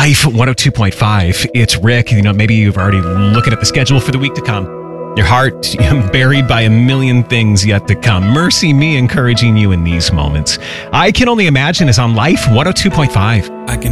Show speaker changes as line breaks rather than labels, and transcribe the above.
Life 102.5. It's Rick. Maybe you've already looking at the schedule for the week to come. Your heart buried by a million things yet to come. Mercy me encouraging you in these moments. I Can Only Imagine is on Life 102.5.
I can